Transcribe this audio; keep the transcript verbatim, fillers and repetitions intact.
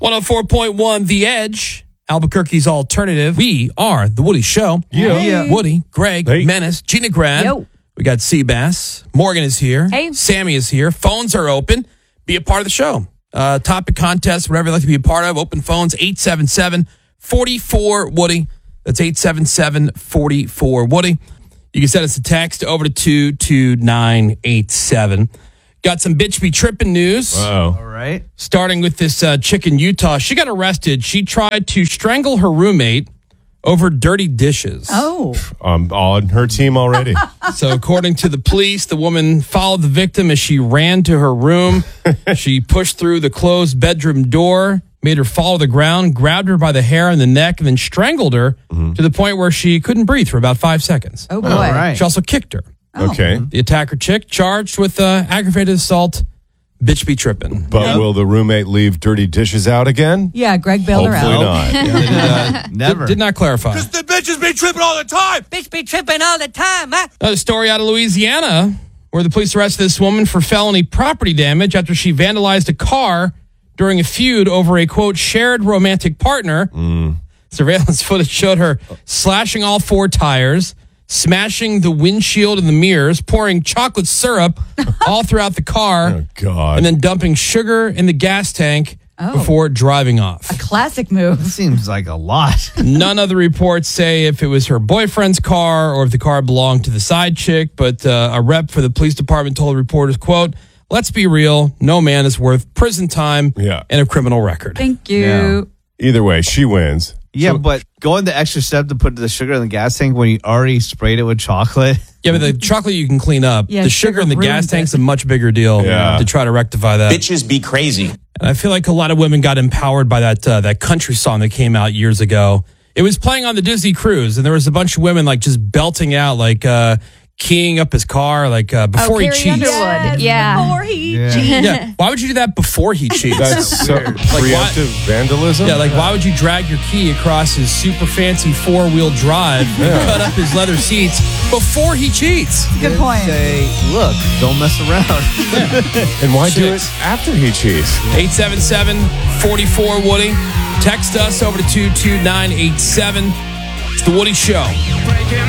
one oh four point one The Edge, Albuquerque's alternative. We are The Woody Show. Yeah. yeah. Woody, Greg, Hey. Menace, Gina Grad. Yo. We got Seabass. Morgan is here. Hey. Sammy is here. Phones are open. Be a part of the show. Uh, topic contest, whatever you'd like to be a part of. Open phones, eight seven seven, four four, Woody. That's eight seven seven, four four, Woody. You can send us a text over to two two nine eight seven. Got some bitch be tripping news. Oh. All right. Starting with this uh, chick in Utah. She got arrested. She tried to strangle her roommate over dirty dishes. Oh. I'm on her team already. So according to the police, the woman followed the victim as she ran to her room. She pushed through the closed bedroom door, made her fall to the ground, grabbed her by the hair and the neck, and then strangled her Mm-hmm. to the point where she couldn't breathe for about five seconds. Oh, boy. All right. She also kicked her. Okay. The attacker chick charged with uh, aggravated assault. Bitch be tripping. But will the roommate leave dirty dishes out again? Yeah, Greg bailed her Hopefully out. not. Never. Did not clarify. The bitches be tripping all the time. Bitch be tripping all the time, huh? Another story out of Louisiana where the police arrested this woman for felony property damage after she vandalized a car during a feud over a, quote, shared romantic partner. Mm. Surveillance footage showed her slashing all four tires, smashing the windshield and the mirrors, pouring chocolate syrup all throughout the car, Oh, God. and then dumping sugar in the gas tank Oh. before driving off. Classic move. Seems like a lot. None of the reports say if it was her boyfriend's car or if the car belonged to the side chick, but uh, a rep for the police department told reporters, quote, "Let's be real, no man is worth prison time Yeah. and a criminal record." Thank you. Yeah. Either way, she wins. Yeah, So- but going the extra step to put the sugar in the gas tank when you already sprayed it with chocolate. Yeah, but the chocolate you can clean up. Yeah, the sugar sugar in the gas ruins tank's it. a much bigger deal Yeah. to try to rectify that. Bitches be crazy. And I feel like a lot of women got empowered by that uh, that country song that came out years ago. It was playing on the Disney cruise, and there was a bunch of women like just belting out, like uh, keying up his car, like uh, before oh, he Carrie cheats. Underwood. Yeah. Before he Yeah. cheats. Yeah, why would you do that before he cheats? That's so preemptive vandalism. Yeah, like why would you drag your key across his super fancy four wheel drive, cut up his leather seats before he cheats? Good point. Say, look, don't mess around. And why do Chicks. it after he cheats? eight seven seven, four four, Woody. Text us over to two two nine eight seven. It's The Woody Show. Breaking